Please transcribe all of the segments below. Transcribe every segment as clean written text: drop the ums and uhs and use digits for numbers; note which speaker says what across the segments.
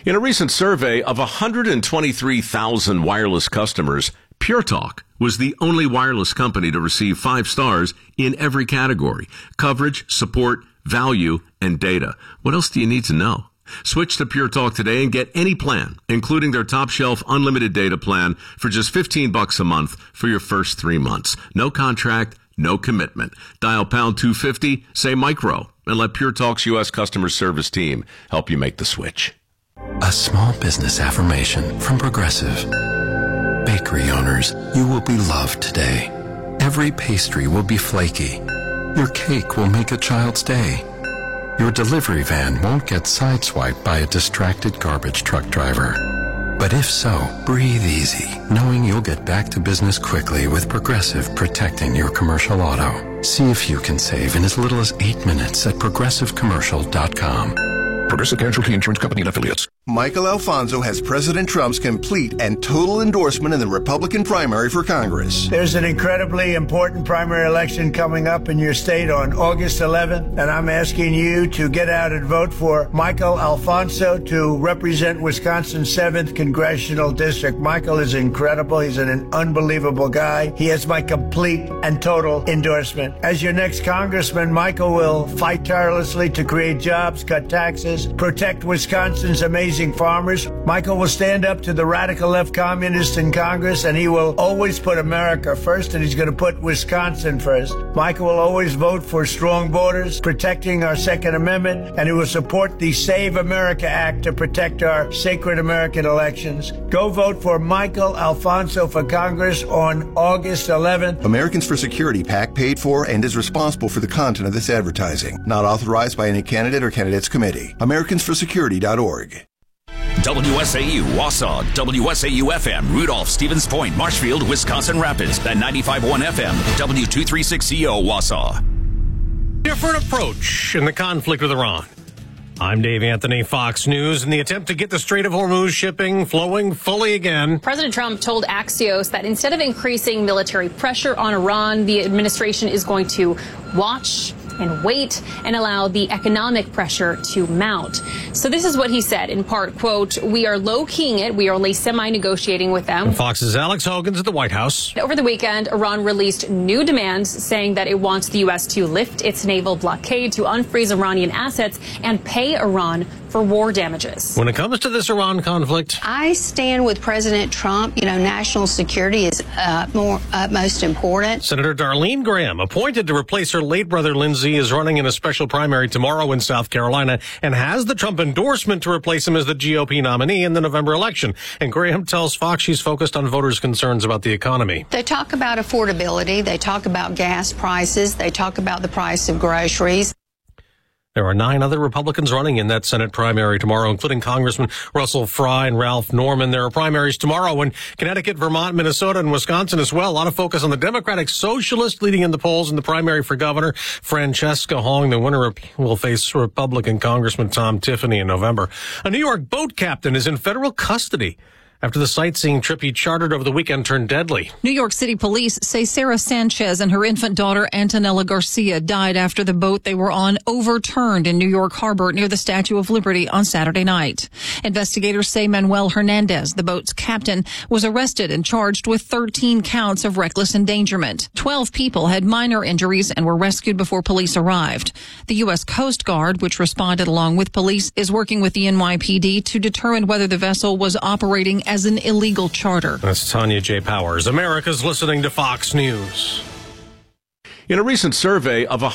Speaker 1: In a recent survey of 123,000 wireless customers, Pure Talk was the only wireless company to receive 5 stars in every category: coverage, support, value, and data. What else do you need to know? Switch to Pure Talk today and get any plan, including their top shelf unlimited data plan, for just $15 a month for your first 3 months. No contract, no commitment. Dial pound 250, say micro, and let Pure Talk's U.S. customer service team help you make the switch.
Speaker 2: A small business affirmation from Progressive. Bakery owners, you will be loved today. Every pastry will be flaky. Your cake will make a child's day. Your delivery van won't get sideswiped by a distracted garbage truck driver. But if so, breathe easy, knowing you'll get back to business quickly with Progressive protecting your commercial auto. See if you can save in as little as 8 minutes at progressivecommercial.com.
Speaker 3: Progressive Casualty Insurance Company and Affiliates.
Speaker 4: Michael Alfonso has President Trump's complete and total endorsement in the Republican primary for Congress.
Speaker 5: There's an incredibly important primary election coming up in your state on August 11th, and I'm asking you to get out and vote for Michael Alfonso to represent Wisconsin's 7th Congressional District. Michael is incredible. He's an unbelievable guy. He has my complete and total endorsement. As your next congressman, Michael will fight tirelessly to create jobs, cut taxes, protect Wisconsin's amazing farmers. Michael will stand up to the radical left communists in Congress, and he will always put America first, and he's going to put Wisconsin first. Michael will always vote for strong borders, protecting our Second Amendment, and he will support the Save America Act to protect our sacred American elections. Go vote for Michael Alfonso for Congress on August 11th.
Speaker 4: Americans for Security PAC paid for and is responsible for the content of this advertising. Not authorized by any candidate or candidates committee. AmericansForSecurity.org.
Speaker 6: WSAU, Wausau, WSAU-FM, Rudolph, Stevens Point, Marshfield, Wisconsin Rapids, and 95.1 FM, W236CO, Wausau.
Speaker 7: Different approach in the conflict with Iran. I'm Dave Anthony, Fox News. In the attempt to get the Strait of Hormuz shipping flowing fully again,
Speaker 8: President Trump told Axios that instead of increasing military pressure on Iran, the administration is going to watch and wait and allow the economic pressure to mount. So this is what he said, in part, quote, "We are low-keying it. We are only semi-negotiating with them."
Speaker 7: And Fox's Alex Hogan's at the White House.
Speaker 8: Over the weekend, Iran released new demands saying that it wants the U.S. to lift its naval blockade, to unfreeze Iranian assets, and pay Iran for war damages.
Speaker 7: When it comes to this Iran conflict,
Speaker 9: I stand with President Trump. You know, national security is most important.
Speaker 7: Senator Darlene Graham, appointed to replace her late brother Lindsey, is running in a special primary tomorrow in South Carolina and has the Trump endorsement to replace him as the GOP nominee in the November election. And Graham tells Fox she's focused on voters' concerns about the economy.
Speaker 9: They talk about affordability. They talk about gas prices. They talk about the price of groceries.
Speaker 7: There are 9 other Republicans running in that Senate primary tomorrow, including Congressman Russell Fry and Ralph Norman. There are primaries tomorrow in Connecticut, Vermont, Minnesota, and Wisconsin as well. A lot of focus on the Democratic Socialist leading in the polls in the primary for governor. Francesca Hong, the winner, will face Republican Congressman Tom Tiffany in November. A New York boat captain is in federal custody after the sightseeing trip he chartered over the weekend turned deadly.
Speaker 10: New York City police say Sarah Sanchez and her infant daughter Antonella Garcia died after the boat they were on overturned in New York Harbor near the Statue of Liberty on Saturday night. Investigators say Manuel Hernandez, the boat's captain, was arrested and charged with 13 counts of reckless endangerment. 12 people had minor injuries and were rescued before police arrived. The U.S. Coast Guard, which responded along with police, is working with the NYPD to determine whether the vessel was operating as an illegal charter.
Speaker 7: That's Tanya J. Powers. America's listening to Fox News.
Speaker 1: In a recent survey of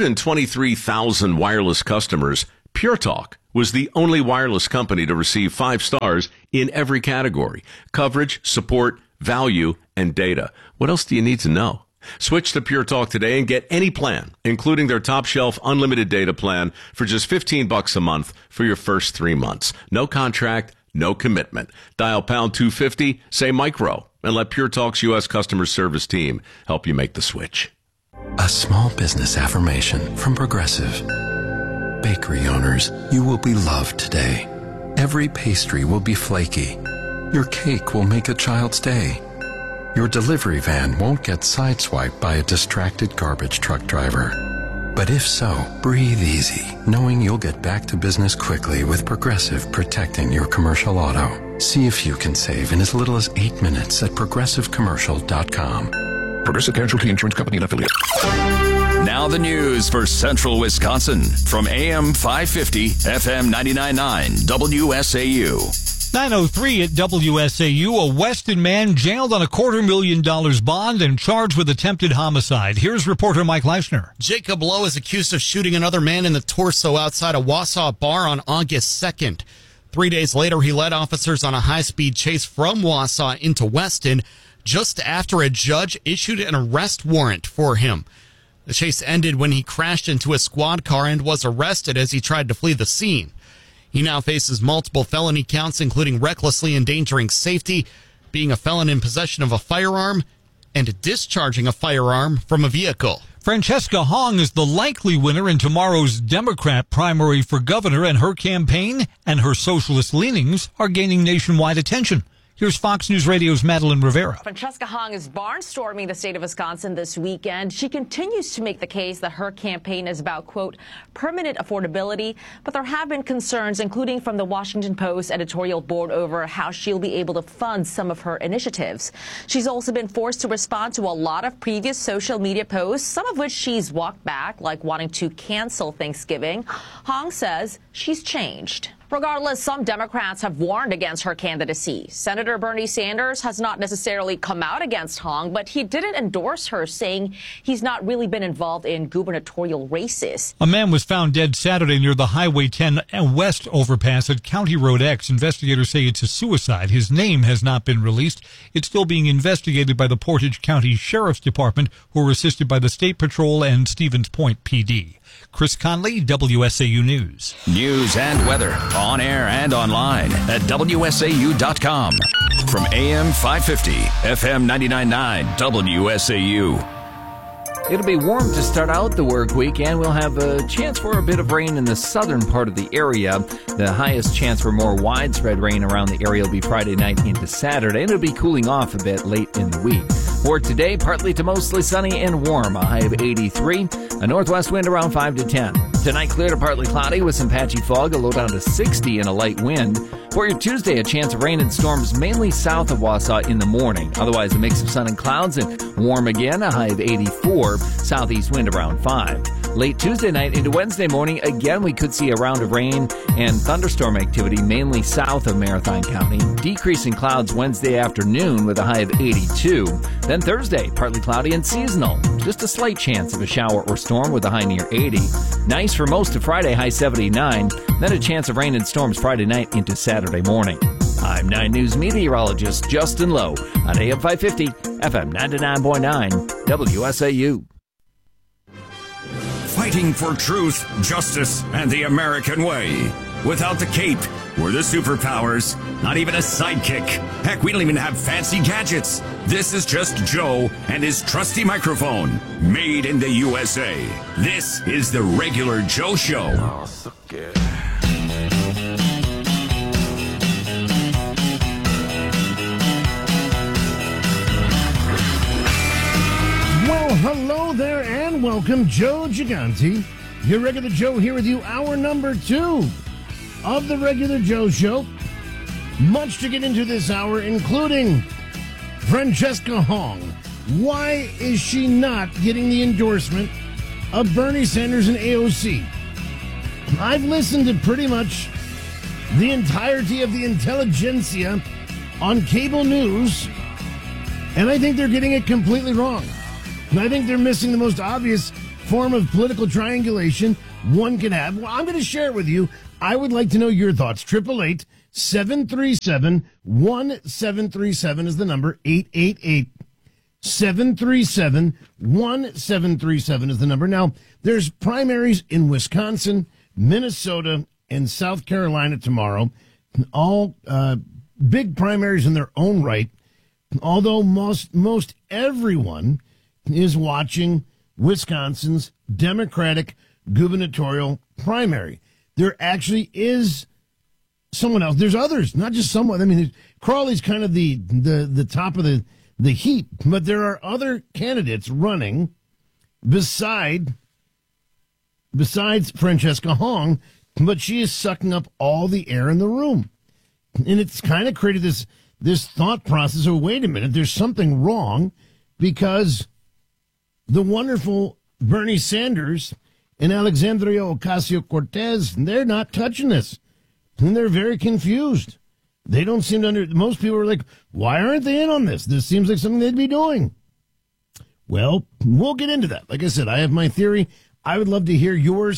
Speaker 1: 123,000 wireless customers, Pure Talk was the only wireless company to receive 5 stars in every category: coverage, support, value, and data. What else do you need to know? Switch to Pure Talk today and get any plan, including their top shelf unlimited data plan, for just $15 a month for your first 3 months. No contract, no commitment. Dial pound 250, say micro, and let Pure Talk's U.S. customer service team help you make the switch.
Speaker 2: A small business affirmation from Progressive. Bakery owners, you will be loved today. Every pastry will be flaky. Your cake will make a child's day. Your delivery van won't get sideswiped by a distracted garbage truck driver. But if so, breathe easy, knowing you'll get back to business quickly with Progressive protecting your commercial auto. See if you can save in as little as 8 minutes at progressivecommercial.com.
Speaker 3: Progressive Casualty Insurance Company and Affiliates.
Speaker 6: Now the news for Central Wisconsin from AM 550, FM 99.9, WSAU.
Speaker 11: 9:03 at WSAU, a Weston man jailed on a $250,000 bond and charged with attempted homicide. Here's reporter Mike Leishner.
Speaker 12: Jacob Lowe is accused of shooting another man in the torso outside a Wausau bar on August 2nd. 3 days later, he led officers on a high-speed chase from Wausau into Weston just after a judge issued an arrest warrant for him. The chase ended when he crashed into a squad car and was arrested as he tried to flee the scene. He now faces multiple felony counts, including recklessly endangering safety, being a felon in possession of a firearm, and discharging a firearm from a vehicle.
Speaker 11: Francesca Hong is the likely winner in tomorrow's Democrat primary for governor, and her campaign and her socialist leanings are gaining nationwide attention. Here's Fox News Radio's Madeline Rivera.
Speaker 13: Francesca Hong is barnstorming the state of Wisconsin this weekend. She continues to make the case that her campaign is about, quote, permanent affordability. But there have been concerns, including from the Washington Post editorial board, over how she'll be able to fund some of her initiatives. She's also been forced to respond to a lot of previous social media posts, some of which she's walked back, like wanting to cancel Thanksgiving. Hong says she's changed. Regardless, some Democrats have warned against her candidacy. Senator Bernie Sanders has not necessarily come out against Hong, but he didn't endorse her, saying he's not really been involved in gubernatorial races.
Speaker 11: A man was found dead Saturday near the Highway 10 West overpass at County Road X. Investigators say it's a suicide. His name has not been released. It's still being investigated by the Portage County Sheriff's Department, who are assisted by the State Patrol and Stevens Point PD. Chris Conley, WSAU News.
Speaker 6: News and weather on air and online at WSAU.com. From AM 550, FM 99.9, WSAU.
Speaker 14: It'll be warm to start out the work week, and we'll have a chance for a bit of rain in the southern part of the area. The highest chance for more widespread rain around the area will be Friday night into Saturday, and it'll be cooling off a bit late in the week. For today, partly to mostly sunny and warm, a high of 83, a northwest wind around 5 to 10. Tonight, clear to partly cloudy with some patchy fog, a low down to 60 and a light wind. For your Tuesday, a chance of rain and storms mainly south of Wausau in the morning. Otherwise, a mix of sun and clouds and warm again, a high of 84, southeast wind around 5. Late Tuesday night into Wednesday morning, again, we could see a round of rain and thunderstorm activity mainly south of Marathon County. Decreasing clouds Wednesday afternoon with a high of 82. Then Thursday, partly cloudy and seasonal. Just a slight chance of a shower or storm with a high near 80. Nice for most of Friday, high 79. Then a chance of rain and storms Friday night into Saturday morning. I'm 9 News meteorologist Justin Lowe on AM 550, FM 99.9, WSAU.
Speaker 6: Fighting for truth, justice, and the American way. Without the cape or the superpowers, not even a sidekick. Heck, we don't even have fancy gadgets. This is just Joe and his trusty microphone, made in the USA. This is the Regular Joe Show.
Speaker 15: Oh, so good.
Speaker 16: Well, hello there and welcome. Joe Gigante, your Regular Joe, here with you. Hour number 2 of the Regular Joe Show. Much to get into this hour, including Francesca Hong. Why is she not getting the endorsement of Bernie Sanders and AOC? I've listened to pretty much the entirety of the intelligentsia on cable news, and I think they're getting it completely wrong. And I think they're missing the most obvious form of political triangulation one could have. Well, I'm going to share it with you. I would like to know your thoughts. 888-737-1737 is the number. 888-737-1737 is the number. Now, there's primaries in Wisconsin, Minnesota, and South Carolina tomorrow. All big primaries in their own right. Although most everyone is watching Wisconsin's Democratic gubernatorial primary. There actually is someone else. There's others, not just someone. I mean, Crawley's kind of the top of the heap, but there are other candidates running beside besides Francesca Hong, but she is sucking up all the air in the room. And it's kind of created this thought process of, wait a minute, there's something wrong, because the wonderful Bernie Sanders and Alexandria Ocasio-Cortez, they're not touching this. And they're very confused. They don't seem to most people are like, why aren't they in on this? This seems like something they'd be doing. Well, we'll get into that. Like I said, I have my theory. I would love to hear yours.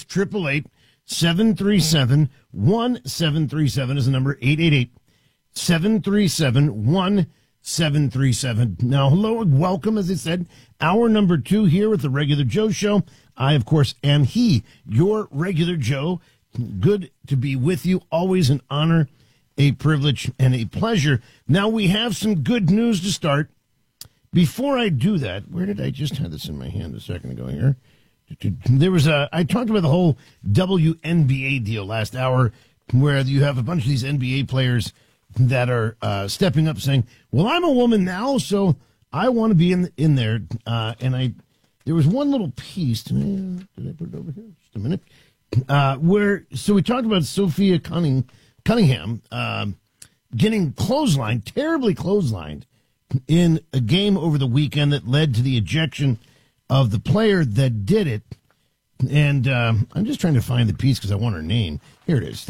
Speaker 16: 888-737-1737 is the number. 888-737-1737. Now, hello and welcome, as I said. Hour number 2 here with the Regular Joe Show. I, of course, am he, your Regular Joe. Good to be with you. Always an honor, a privilege, and a pleasure. Now, we have some good news to start. Before I do that, where did I just have this in my hand a second ago here? There was I talked about the whole WNBA deal last hour, where you have a bunch of these NBA players that are stepping up saying, well, I'm a woman now, so I want to be in there. And there was one little piece. Did I put it over here? Just a minute. So we talked about Sophia Cunningham getting terribly clotheslined in a game over the weekend that led to the ejection of the player that did it. And I'm just trying to find the piece because I want her name. Here it is.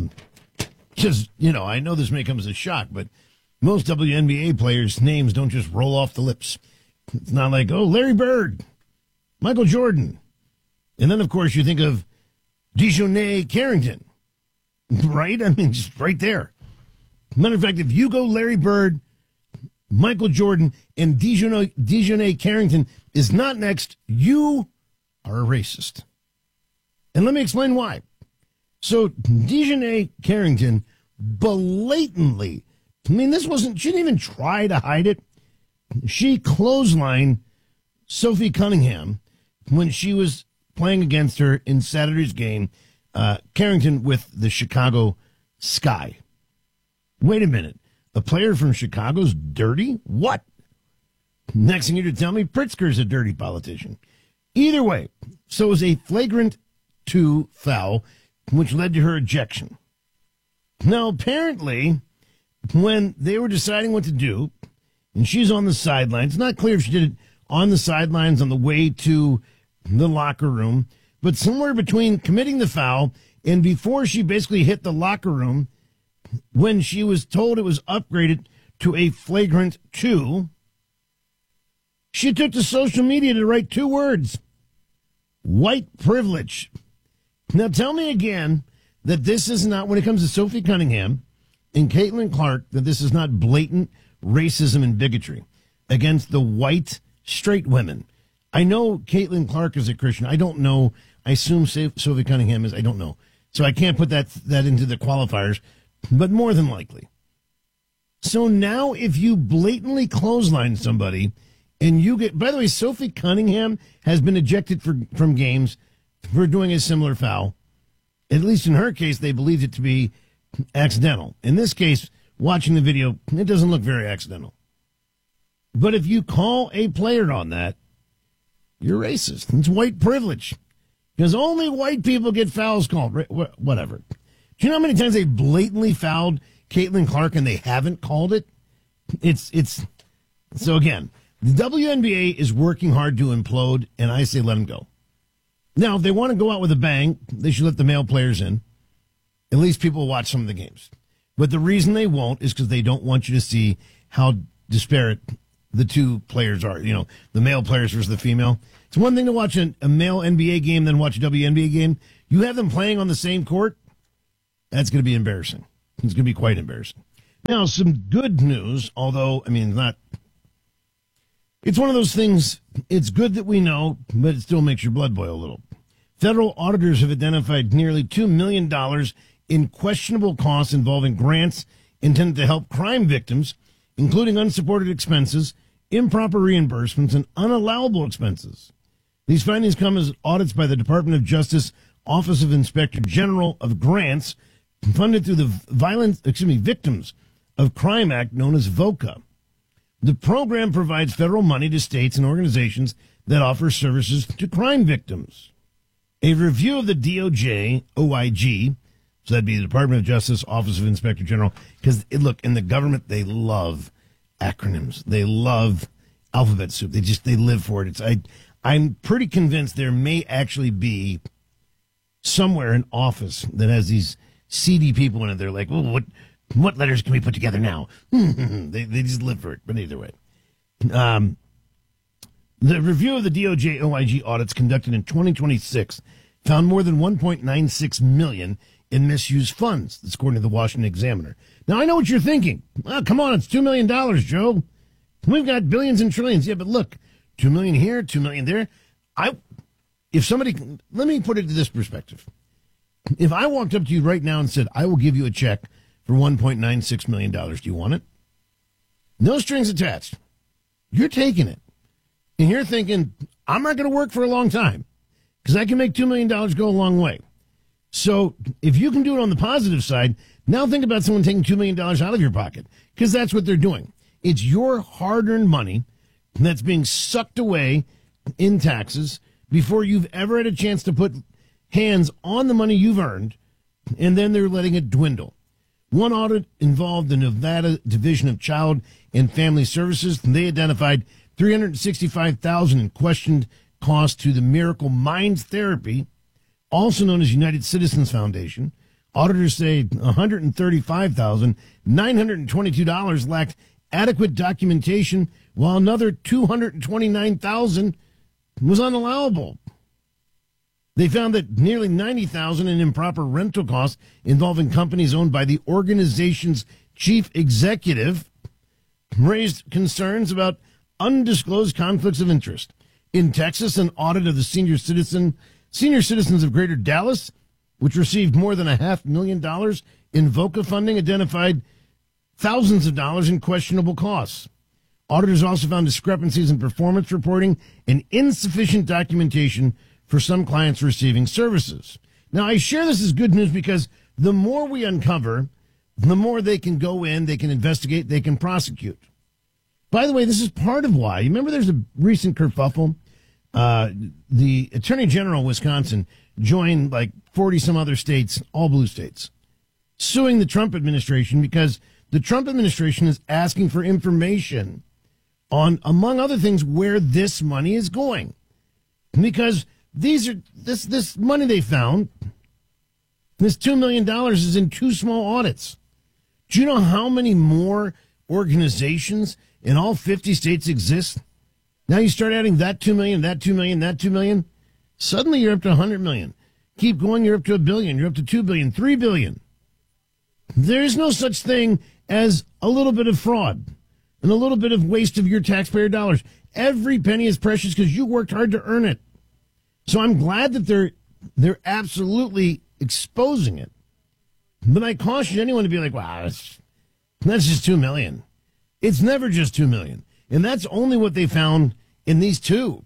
Speaker 16: Just, I know this may come as a shock, but most WNBA players' names don't just roll off the lips. It's not like, oh, Larry Bird, Michael Jordan. And then, of course, you think of Dejounte Carrington, right? I mean, just right there. Matter of fact, if you go Larry Bird, Michael Jordan, and Dejounte Carrington is not next, you are a racist. And let me explain why. So Dejounte Carrington blatantly, she didn't even try to hide it. She clotheslined Sophie Cunningham when she was playing against her in Saturday's game, Carrington with the Chicago Sky. Wait a minute. A player from Chicago's dirty? What? Next thing you're to tell me, Pritzker's a dirty politician. Either way, so it was a flagrant 2 foul, which led to her ejection. Now, apparently, when they were deciding what to do, and she's on the sidelines, it's not clear if she did it on the sidelines on the way to the locker room, but somewhere between committing the foul and before she basically hit the locker room, when she was told it was upgraded to a flagrant 2, she took to social media to write 2 words: white privilege. Now tell me again that this is not, when it comes to Sophie Cunningham and Caitlin Clark, that this is not blatant racism and bigotry against the white straight women. I know Caitlin Clark is a Christian. I don't know. I assume Sophie Cunningham is. I don't know. So I can't put that into the qualifiers, but more than likely. So now if you blatantly clothesline somebody and you get, by the way, Sophie Cunningham has been ejected from games for doing a similar foul. At least in her case, they believed it to be accidental. In this case, watching the video, it doesn't look very accidental. But if you call a player on that, you're racist. It's white privilege. Because only white people get fouls called. Whatever. Do you know how many times they blatantly fouled Caitlin Clark and they haven't called it? It's so again, the WNBA is working hard to implode, and I say let them go. Now, if they want to go out with a bang, they should let the male players in. At least people will watch some of the games. But the reason they won't is because they don't want you to see how disparate the 2 players are. The male players versus the female. It's one thing to watch a male NBA game than watch a WNBA game. You have them playing on the same court, that's going to be embarrassing. It's going to be quite embarrassing. Now, some good news, although, it's one of those things, it's good that we know, but it still makes your blood boil a little. Federal auditors have identified nearly $2 million in questionable costs involving grants intended to help crime victims, including unsupported expenses, improper reimbursements, and unallowable expenses. These findings come as audits by the Department of Justice Office of Inspector General of Grants, funded through the Victims of Crime Act, known as VOCA. The program provides federal money to states and organizations that offer services to crime victims. A review of the DOJ, OIG, so that'd be the Department of Justice, Office of Inspector General, because, look, in the government, they love acronyms. They love alphabet soup. They live for it. I'm pretty convinced there may actually be somewhere an office that has these seedy people in it. They're like, well, what letters can we put together now? they just live for it. But either way. The review of the DOJ OIG audits conducted in 2026 found more than $1.96 million in misused funds. That's according to the Washington Examiner. Now, I know what you're thinking. Oh, come on, it's $2 million, Joe. We've got billions and trillions. Yeah, but look, $2 million here, $2 million there. Let me put it to this perspective. If I walked up to you right now and said, I will give you a check for $1.96 million, do you want it? No strings attached. You're taking it. And you're thinking, I'm not going to work for a long time because I can make $2 million go a long way. So if you can do it on the positive side, now think about someone taking $2 million out of your pocket, because that's what they're doing. It's your hard-earned money that's being sucked away in taxes before you've ever had a chance to put hands on the money you've earned, and then they're letting it dwindle. One audit involved the Nevada Division of Child and Family Services, and they identified $365,000 in questioned costs to the Miracle Minds Therapy, also known as United Citizens Foundation. Auditors say $135,922 lacked adequate documentation, while another $229,000 was unallowable. They found that nearly $90,000 in improper rental costs involving companies owned by the organization's chief executive raised concerns about undisclosed conflicts of interest. In Texas, an audit of the senior citizens of Greater Dallas, which received more than $500,000 in VOCA funding, identified thousands of dollars in questionable costs. Auditors also found discrepancies in performance reporting and insufficient documentation for some clients receiving services. Now, I share this as good news because the more we uncover, the more they can go in, they can investigate, they can prosecute. By the way, this is part of why. You remember there's a recent kerfuffle? The Attorney General of Wisconsin joined like 40 some other states, all blue states, suing the Trump administration because the Trump administration is asking for information on, among other things, where this money is going. Because this money they found, this $2 million is in 2 small audits. Do you know how many more organizations in all 50 states exist? Now you start adding that 2 million, that 2 million, that 2 million. Suddenly you're up to 100 million. Keep going, you're up to $1 billion. You're up to $2 billion, $3 billion. There is no such thing as a little bit of fraud and a little bit of waste of your taxpayer dollars. Every penny is precious because you worked hard to earn it. So I'm glad that they're absolutely exposing it. But I caution anyone to be like, wow, that's just 2 million. It's never just 2 million. And that's only what they found in these 2.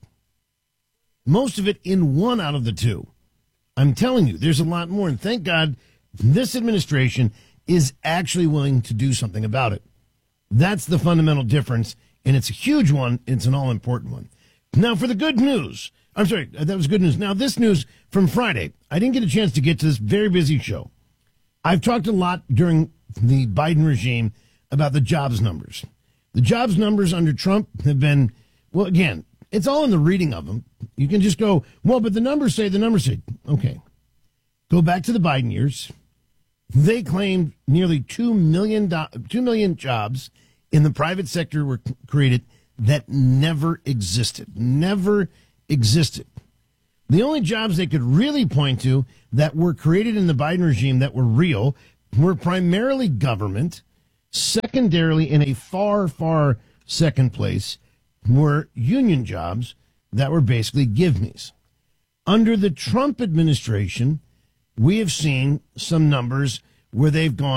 Speaker 16: Most of it in 1 out of the 2. I'm telling you, there's a lot more. And thank God this administration is actually willing to do something about it. That's the fundamental difference. And it's a huge one. It's an all-important one. Now, for the good news. I'm sorry, that was good news. Now, this news from Friday. I didn't get a chance to get to this very busy show. I've talked a lot during the Biden regime about the jobs numbers. The jobs numbers under Trump have been, well, again, it's all in the reading of them. You can just go, well, but the numbers say. Okay. Go back to the Biden years. They claimed nearly 2 million jobs in the private sector were created that never existed. Never existed. The only jobs they could really point to that were created in the Biden regime that were real were primarily government. Secondarily, in a far, far second place, were union jobs that were basically give-me's. Under the Trump administration, we have seen some numbers where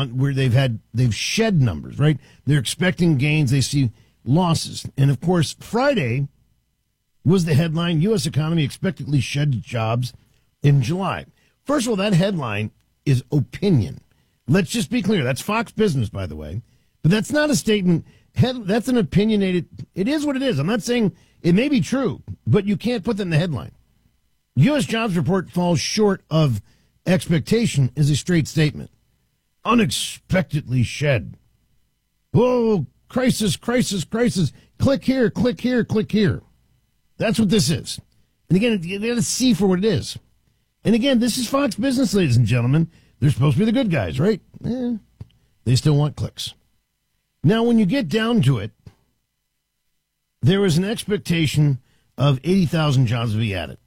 Speaker 16: they've shed numbers, right? They're expecting gains, they see losses. And of course, Friday was the headline, U.S. economy expectedly shed jobs in July. First of all, that headline is opinion. Let's just be clear. That's Fox Business, by the way. But that's not a statement. That's an opinionated. It is what it is. I'm not saying it may be true, but you can't put that in the headline. U.S. jobs report falls short of expectation is a straight statement. Unexpectedly shed. Whoa, crisis, crisis, crisis. Click here, click here, click here. That's what this is. And again, you got to see for what it is. And again, this is Fox Business, ladies and gentlemen. They're supposed to be the good guys, right? They still want clicks. Now, when you get down to it, there was an expectation of 80,000 jobs to be added.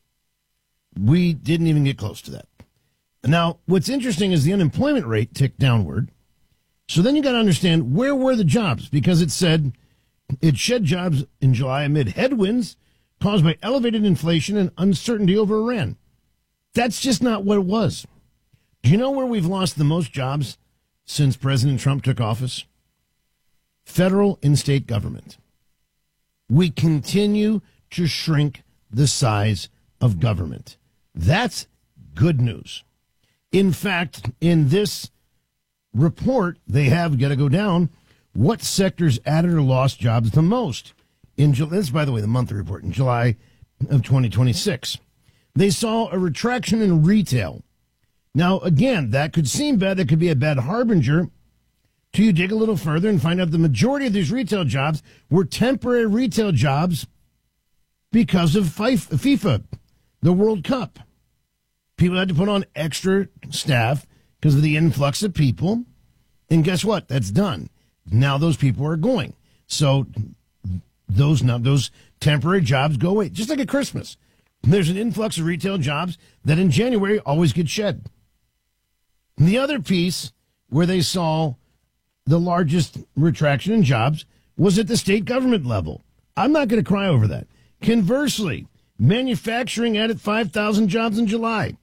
Speaker 16: We didn't even get close to that. Now, what's interesting is the unemployment rate ticked downward. So then you got to understand, where were the jobs? Because it said it shed jobs in July amid headwinds caused by elevated inflation and uncertainty over Iran. That's just not what it was. Do you know where we've lost the most jobs since President Trump took office? Federal and state government. We continue to shrink the size of government. That's good news. In fact, in this report, they have got to go down what sectors added or lost jobs the most. In July, this is, by the way, the monthly report in July of 2026. They saw a retraction in retail. Now, again, that could seem bad. That could be a bad harbinger till you dig a little further and find out the majority of these retail jobs were temporary retail jobs because of FIFA, the World Cup. People had to put on extra staff because of the influx of people. And guess what? That's done. Now those people are going. So those temporary jobs go away. Just like at Christmas. There's an influx of retail jobs that in January always get shed. And the other piece where they saw the largest retraction in jobs was at the state government level. I'm not going to cry over that. Conversely, manufacturing added 5,000 jobs in July.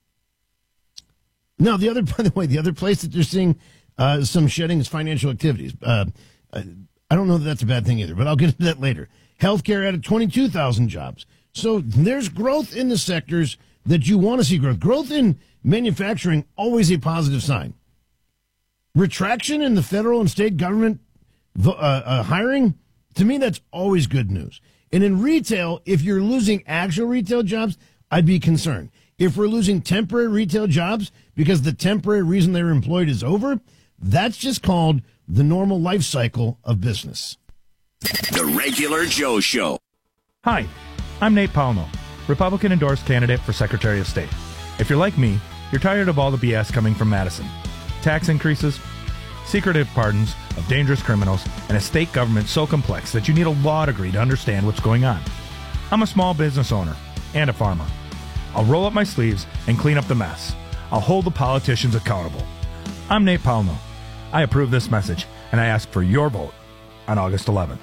Speaker 16: Now, by the way, the other place that they're seeing some shedding is financial activities. I don't know that that's a bad thing either, but I'll get into that later. Healthcare added 22,000 jobs. So there's growth in the sectors that you want to see growth. Growth in manufacturing, always a positive sign. Retraction in the federal and state government hiring, to me, that's always good news. And in retail, if you're losing actual retail jobs, I'd be concerned. If we're losing temporary retail jobs because the temporary reason they were employed is over, that's just called the normal life cycle of business.
Speaker 15: The Regular Joe Show.
Speaker 17: Hi, I'm Nate Palmo, Republican-endorsed candidate for Secretary of State. If you're like me, you're tired of all the BS coming from Madison. Tax increases, secretive pardons of dangerous criminals, and a state government so complex that you need a law degree to understand what's going on. I'm a small business owner and a farmer. I'll roll up my sleeves and clean up the mess. I'll hold the politicians accountable. I'm Nate Palmo. I approve this message, and I ask for your vote on August 11th.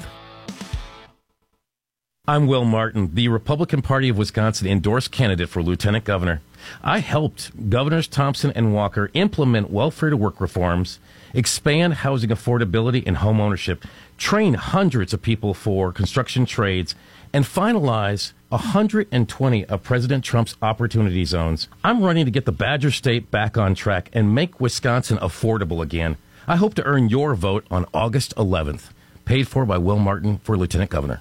Speaker 18: I'm Will Martin, the Republican Party of Wisconsin endorsed candidate for lieutenant governor. I helped Governors Thompson and Walker implement welfare-to-work reforms, expand housing affordability and home ownership, train hundreds of people for construction trades, and finalize 120 of President Trump's opportunity zones. I'm running to get the Badger State back on track and make Wisconsin affordable again. I hope to earn your vote on August 11th. Paid for by Will Martin for lieutenant governor.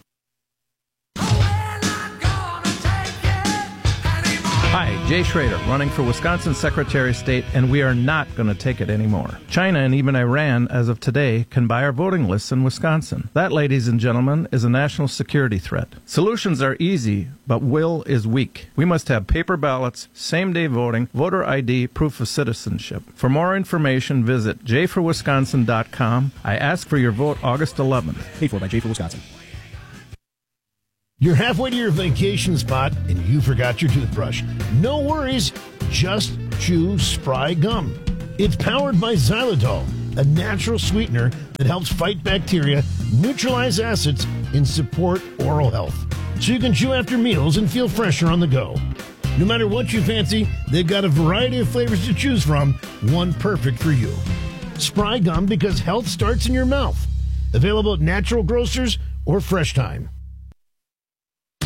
Speaker 19: Hi, Jay Schrader, running for Wisconsin Secretary of State, and we are not going to take it anymore. China and even Iran, as of today, can buy our voting lists in Wisconsin. That, ladies and gentlemen, is a national security threat. Solutions are easy, but will is weak. We must have paper ballots, same-day voting, voter ID, proof of citizenship. For more information, visit jforwisconsin.com. I ask for your vote August 11th.
Speaker 20: Paid for by J for Wisconsin.
Speaker 16: You're halfway to your vacation spot and you forgot your toothbrush. No worries, just chew Spry Gum. It's powered by xylitol, a natural sweetener that helps fight bacteria, neutralize acids, and support oral health. So you can chew after meals and feel fresher on the go. No matter what you fancy, they've got a variety of flavors to choose from, one perfect for you. Spry Gum, because health starts in your mouth. Available at natural grocers or Fresh Time.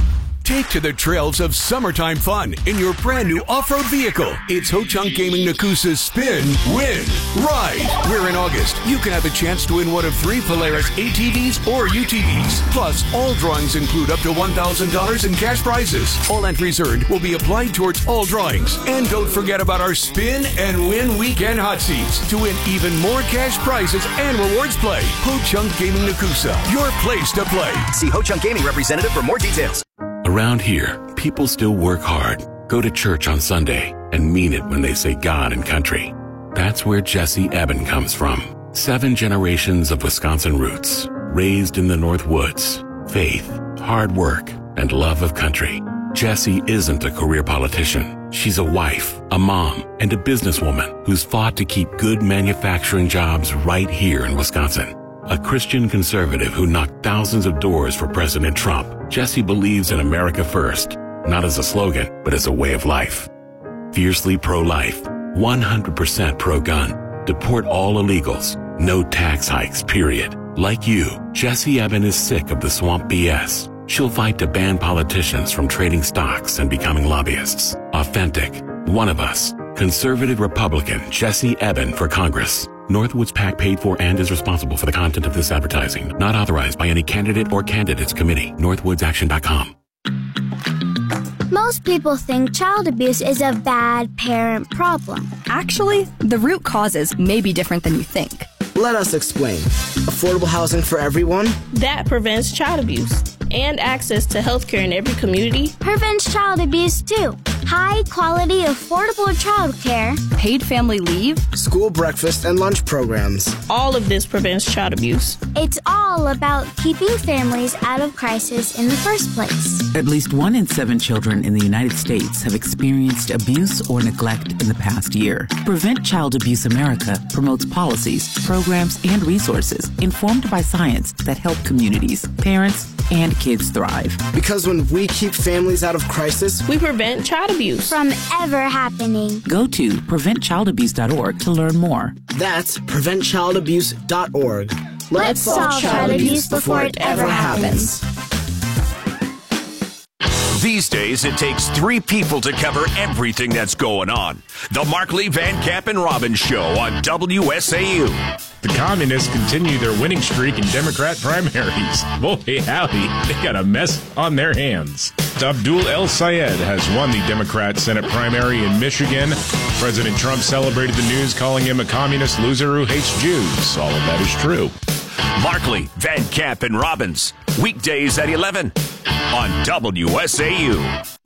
Speaker 20: Take to the trails of summertime fun in your brand new off-road vehicle. It's Ho-Chunk Gaming Nakusa's Spin, Win, Ride. Where in August, you can have a chance to win one of 3 Polaris ATVs or UTVs. Plus, all drawings include up to $1,000 in cash prizes. All entries earned will be applied towards all drawings. And don't forget about our Spin and Win Weekend Hot Seats to win even more cash prizes and rewards play. Ho-Chunk Gaming Nakusa, your place to play.
Speaker 21: See Ho-Chunk Gaming representative for more details.
Speaker 22: Around here, people still work hard, go to church on Sunday, and mean it when they say God and country. That's where Jesse Eben comes from. 7 generations of Wisconsin roots, raised in the North Woods. Faith, hard work, and love of country. Jessie isn't a career politician. She's a wife, a mom, and a businesswoman who's fought to keep good manufacturing jobs right here in Wisconsin. A Christian conservative who knocked thousands of doors for President Trump, Jessie believes in America first, not as a slogan, but as a way of life. Fiercely pro-life, 100% pro-gun, deport all illegals, no tax hikes, period. Like you, Jessie Eben is sick of the swamp BS. She'll fight to ban politicians from trading stocks and becoming lobbyists. Authentic, one of us, conservative Republican Jessie Eben for Congress. Northwoods PAC paid for and is responsible for the content of this advertising. Not authorized by any candidate or candidates committee. NorthwoodsAction.com.
Speaker 23: Most people think child abuse is a bad parent problem.
Speaker 24: Actually, the root causes may be different than you think.
Speaker 25: Let us explain. Affordable housing for everyone.
Speaker 26: That prevents child abuse. And access to healthcare in every community.
Speaker 23: Prevents child abuse too. High quality, affordable childcare.
Speaker 24: Paid family leave.
Speaker 25: School breakfast and lunch programs.
Speaker 26: All of this prevents child abuse.
Speaker 23: It's all about keeping families out of crisis in the first place.
Speaker 27: At least 1 in 7 children in the United States have experienced abuse or neglect in the past year. Prevent Child Abuse America promotes policies, programs, and resources informed by science that help communities, parents, and kids thrive.
Speaker 25: Because when we keep families out of crisis,
Speaker 26: we prevent child abuse
Speaker 23: from ever happening.
Speaker 27: Go to preventchildabuse.org to learn more.
Speaker 25: That's preventchildabuse.org.
Speaker 23: Let's solve child abuse before it ever happens.
Speaker 15: These days, it takes 3 people to cover everything that's going on. The Markley, Van Camp, and Robbins Show on WSAU.
Speaker 28: The communists continue their winning streak in Democrat primaries. Boy, howdy, they got a mess on their hands. Abdul El Sayed has won the Democrat Senate primary in Michigan. President Trump celebrated the news, calling him a communist loser who hates Jews. All of that is true.
Speaker 15: Markley, Van Camp, and Robbins, weekdays at 11 on WSAU.